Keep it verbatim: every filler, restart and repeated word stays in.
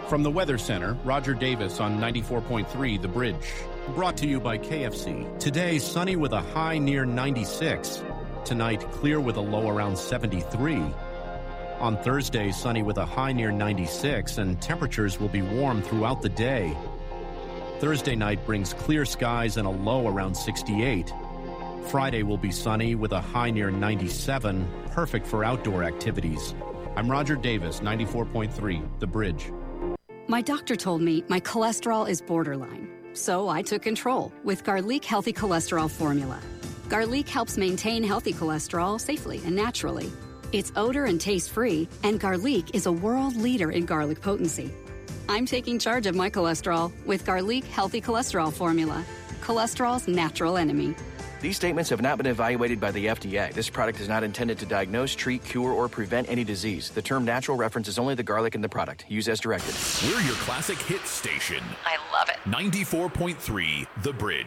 From the Weather Center, Roger Davis on ninety-four point three The Bridge. Brought to you by K F C. Today, sunny with a high near ninety-six. Tonight, clear with a low around seventy-three. On Thursday, sunny with a high near ninety-six, and temperatures will be warm throughout the day. Thursday night brings clear skies and a low around sixty-eight. Friday will be sunny with a high near ninety-seven, perfect for outdoor activities. I'm Roger Davis, ninety-four point three The Bridge. My doctor told me my cholesterol is borderline, so I took control with Garlic Healthy Cholesterol Formula. Garlic helps maintain healthy cholesterol safely and naturally. It's odor and taste-free, and Garlic is a world leader in garlic potency. I'm taking charge of my cholesterol with Garlic Healthy Cholesterol Formula, cholesterol's natural enemy. These statements have not been evaluated by the F D A. This product is not intended to diagnose, treat, cure, or prevent any disease. The term natural references only the garlic in the product. Use as directed. We're your classic hit station. I love it. ninety-four point three The Bridge.